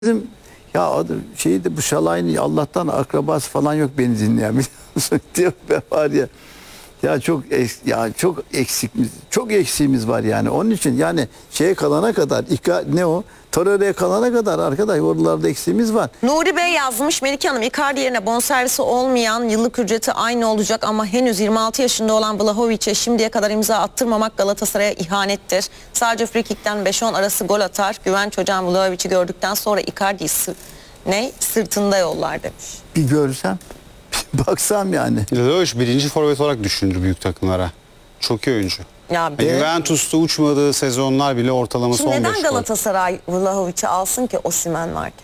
Dedim ya şeyi bu Şalay'ın Allah'tan akrabası falan yok beni dinleyen biliyor musun? Diyor var ya. Ya çok çok eksiğimiz var yani. Onun için yani şeye kalana kadar Torreira'ya kalana kadar arkadaş oralarda eksiğimiz var. Nuri Bey yazmış, Melike Hanım Icardi yerine bonservisi olmayan, yıllık ücreti aynı olacak ama henüz 26 yaşında olan Vlahovic'e şimdiye kadar imza attırmamak Galatasaray'a ihanettir. Sadece frikikten 5-10 arası gol atar. Güvenç hocam Vlahovic'i gördükten sonra Icardi'yi sırtında yollar demiş. Bir görsem baksam yani. Vlahovic birinci forvet olarak düşünülür büyük takımlara. Çok iyi oyuncu. Ya Juventus'ta uçmadığı sezonlar bile ortalaması şimdi 15 neden gol. Galatasaray Vlahovic'i alsın ki Osimhen varken?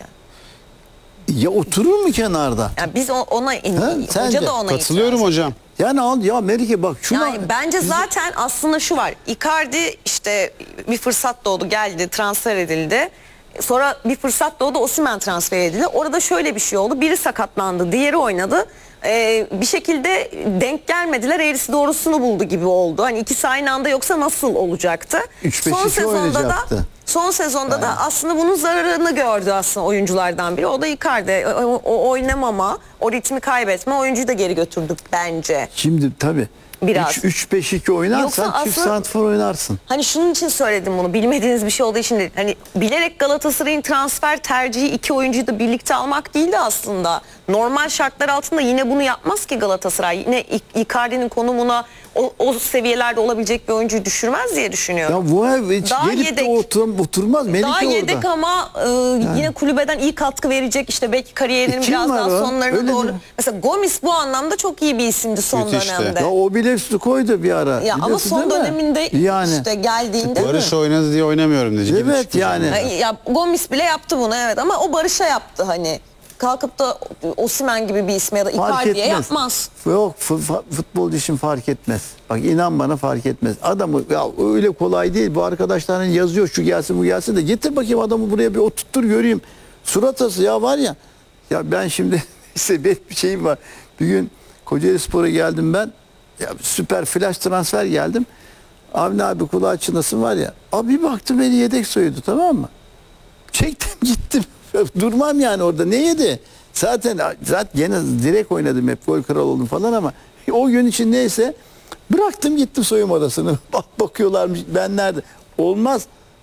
Ya oturur mu kenarda? Yani biz ona sence? hoca da ona Katılıyorum itiraz. hocam. Yani al ya Melike bak şuna. Yani bence zaten aslında şu var. Icardi işte bir fırsat doğdu, geldi, transfer edildi. Sonra bir fırsat doğdu, Osimhen transfer edildi. Orada şöyle bir şey oldu. Biri sakatlandı, diğeri oynadı. Bir şekilde denk gelmediler. Eğrisi doğrusunu buldu gibi oldu. Hani ikisi aynı anda yoksa nasıl olacaktı? 3-5-2 oynayacaktı. Son sezonda da aslında bunun zararını gördü aslında oyunculardan biri. O da Icardi. O oynamama, o ritmi kaybetme oyuncuyu da geri götürdü bence. Şimdi tabii. Biraz. 3-5-2 oynarsan Yoksa çift aslında- santrfor oynarsın. Hani şunun için söyledim bunu, bilmediğiniz bir şey olduğu için değil. Hani bilerek Galatasaray'ın transfer tercihi iki oyuncuyu da birlikte almak değildi aslında. Normal şartlar altında yine bunu yapmaz ki Galatasaray. Yine Icardi'nin konumuna o seviyelerde olabilecek bir oyuncuyu düşürmez diye düşünüyorum. Ya Vujovic Daha gelip de yedek. oturmaz. Melike Daha orada. yedek ama yine kulübeden iyi katkı verecek, işte belki kariyerinin Kim biraz var daha o? sonlarına Öyle doğru. değil mi? Mesela Gomis bu anlamda çok iyi bir isimdi son Müthişti. dönemde. Ya o bile koydu bir ara. Ya ama Biliyorsun son değil mi? döneminde yani. işte geldiğinde Barış oynadı diye oynamıyorum diyecek. gibi Evet çıktı yani. zaten. ya Gomis bile yaptı bunu, evet, ama o Barış'a yaptı, hani kalkıp da Osimhen gibi bir isme ya da Fark Icardi'ye etmez. yapmaz. Yok futbolcu için fark etmez. Bak inan bana fark etmez. Adamı ya öyle kolay değil. Bu arkadaşların yazıyor şu gelsin bu gelsin de getir bakayım adamı buraya bir oturttur göreyim. Suratası ya var ya. Ya ben şimdi işte bir şeyim var. Bir gün Kocaelispor'a geldim ben. Ya süper flash transfer geldim. Avni abi kulağı çınlasın var ya. Abi bir baktım beni yedek soydu, tamam mı? Çektim gittim. Durmam yani orada. Ne yedi? Zaten gene direkt oynadım, hep gol kralı oldum falan ama o gün için neyse bıraktım gittim soyunma odasına. Bakıyorlarmış ben nerede? Olmaz.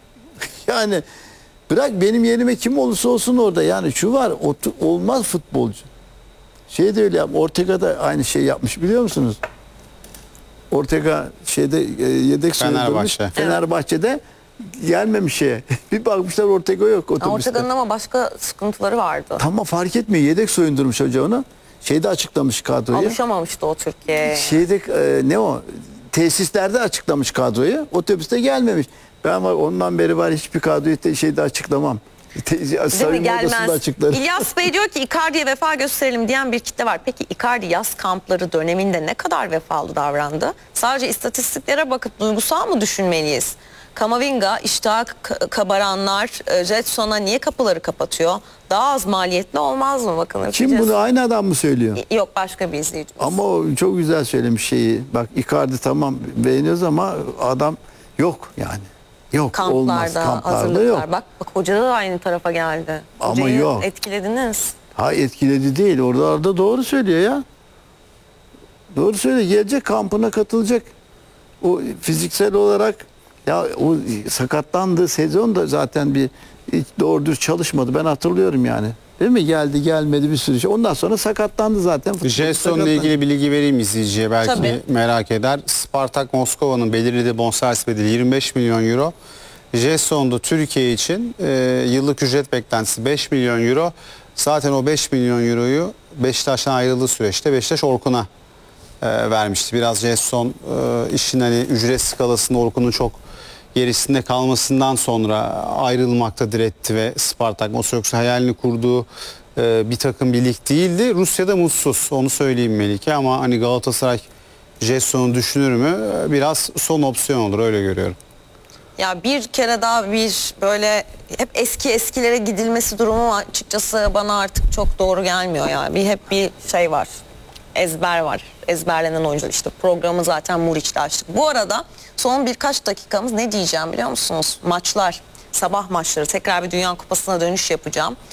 Yani bırak benim yerime kim olursa olsun orada. Yani şu var, olmaz futbolcu. Şey de öyle yap. Ortega da aynı şey yapmış biliyor musunuz? Ortega yedek soyundurmuş. Fenerbahçe. Fenerbahçe'de gelmemiş şeye. Bir bakmışlar Ortega yok otobüste. Ortega'nın ama başka sıkıntıları vardı. Tamam fark etmiyor. Yedek soyundurmuş hoca onu. Şeyde açıklamış kadroyu. Alışamamıştı o Türkiye'ye. Şeyde tesislerde açıklamış kadroyu. Otobüste gelmemiş. Ben ondan beri var hiçbir kadroyu şeyde açıklamam. Değil mi? Soyunma odasında Gelmez. açıklarım. İlyas Bey diyor ki Icardi'ye vefa gösterelim diyen bir kitle var. Peki Icardi yaz kampları döneminde ne kadar vefalı davrandı? Sadece istatistiklere bakıp duygusal mı düşünmeliyiz? Kamavinga, iştahı kabaranlar Jetson'a niye kapıları kapatıyor? Daha az maliyetli olmaz mı? Bakın. Kim bunu aynı adam mı söylüyor? Yok, başka bir izleyicimiz. Ama o çok güzel söylemiş şeyi. Bak Icardi tamam beğeniyoruz ama adam yok yani. Yok olmaz. Kamplarda, Kamplarda hazırlıklar. yok. Bak hoca da aynı tarafa geldi. Ama Hocayı yok. etkilediniz. Ha etkiledi değil. Orada doğru söylüyor ya. Doğru söylüyor. Gelecek kampına katılacak. O fiziksel olarak ya o sakatlandığı sezon da zaten hiç doğru düz çalışmadı. Ben hatırlıyorum yani. Değil mi? Geldi gelmedi bir sürü şey. Ondan sonra sakatlandı zaten. Jetson'la ilgili bilgi vereyim izleyiciye, belki Tabii. merak eder. Spartak Moskova'nın belirlediği bonservis bedeli 25 milyon euro. Jetson'da Türkiye için yıllık ücret beklentisi 5 milyon euro. Zaten o 5 milyon euroyu Beşiktaş'tan ayrıldığı süreçte Beşiktaş Orkun'a vermişti. Biraz Jetson işin hani ücret skalasında Orkun'un çok gerisinde kalmasından sonra ayrılmakta diretti ve Spartak Moskova, yoksa hayalini kurduğu bir takım bir lig değildi. Rusya'da mutsuz, onu söyleyeyim Melike, ama hani Galatasaray Jetson'u düşünür mü? Biraz son opsiyon olur, öyle görüyorum. Ya bir kere daha bir böyle hep eskilere gidilmesi durumu açıkçası bana artık çok doğru gelmiyor yani. Hep bir şey var. Ezber var. Ezberlenen oyuncular, işte programı zaten Muriç'te açtık. Bu arada son birkaç dakikamız, ne diyeceğim biliyor musunuz? Maçlar. sabah maçları tekrar bir Dünya Kupası'na dönüş yapacağım.